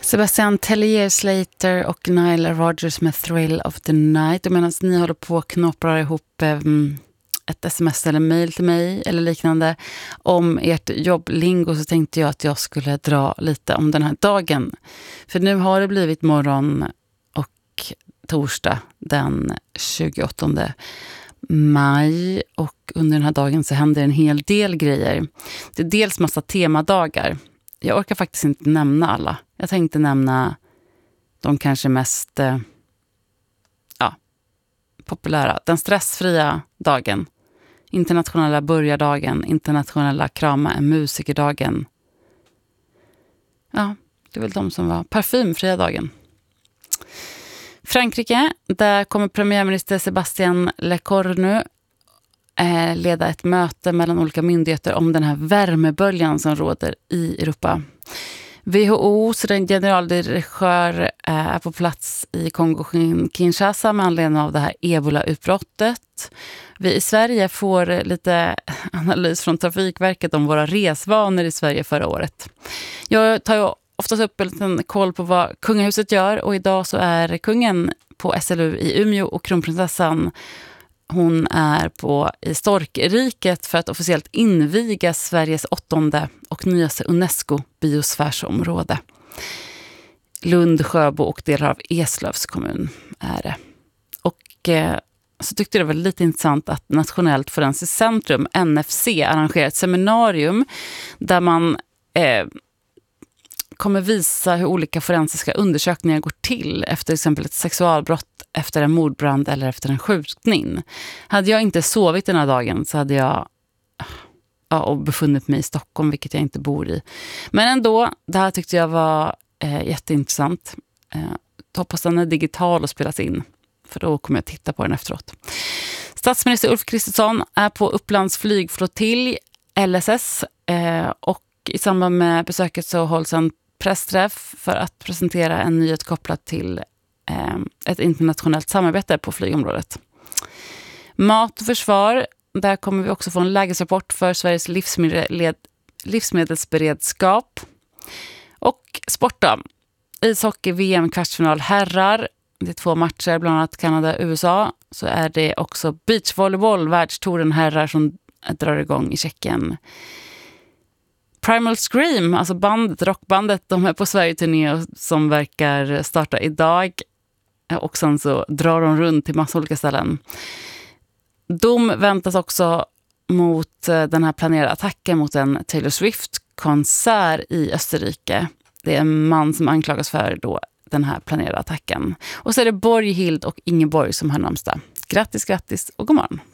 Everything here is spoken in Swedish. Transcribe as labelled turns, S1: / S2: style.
S1: Sebastian Tellier, Slater och Nile Rodgers med Thrill of the Night. Och medan ni håller på att knåpra ihop ett sms eller mejl till mig eller liknande om ert jobblingo, så tänkte jag att jag skulle dra lite om den här dagen. För nu har det blivit morgon och torsdag den 28 maj, och under den här dagen så händer en hel del grejer. Det är dels massa temadagar. Jag orkar faktiskt inte nämna alla. Jag tänkte nämna de kanske mest populära. Den stressfria dagen. Internationella börjardagen. Internationella krama en musikerdagen. Ja, det är väl de som var parfymfria dagen. Frankrike, där kommer premiärminister Sébastien Lecornu leda ett möte mellan olika myndigheter om den här värmeböljan som råder i Europa. WHO:s generaldirektör är på plats i Kongo-Kinshasa med anledning av det här Ebola-utbrottet. Vi i Sverige får lite analys från Trafikverket om våra resvanor i Sverige förra året. Jag tar ju oftast upp en liten koll på vad kungahuset gör, och idag så är kungen på SLU i Umeå och kronprinsessan, hon är i Storkriket för att officiellt inviga Sveriges 8:e och nyaste UNESCO-biosfärsområde. Lund, Sjöbo och delar av Eslövs kommun är det. Och så tyckte det var lite intressant att Nationellt forensiskt centrum, NFC, arrangerar ett seminarium där man kommer visa hur olika forensiska undersökningar går till efter exempel ett sexualbrott, efter en mordbrand eller efter en skjutning. Hade jag inte sovit den här dagen så hade jag befunnit mig i Stockholm, vilket jag inte bor i. Men ändå, det här tyckte jag var jätteintressant. Hoppas den är digital och spelas in, för då kommer jag titta på den efteråt. Statsminister Ulf Kristersson är på Upplands flygflottilj, LSS, och i samband med besöket så hålls en pressträff för att presentera en nyhet kopplad till ett internationellt samarbete på flygområdet. Mat och försvar, där kommer vi också få en lägesrapport för Sveriges livsmedelsberedskap. Och sport då. Ishockey VM kvartsfinal herrar. Det är 2 matcher, bland annat Kanada-USA. Så är det också beachvolleyboll, världstouren herrar, som drar igång i Tjeckien. Primal Scream, alltså rockbandet, de är på Sverige-turné som verkar starta idag. Och sen så drar de runt till massa olika ställen. De väntas också mot den här planerade attacken mot en Taylor Swift-konsert i Österrike. Det är en man som anklagas för då den här planerade attacken. Och så är det Borghild och Ingeborg som har namnsdag. Grattis och god morgon!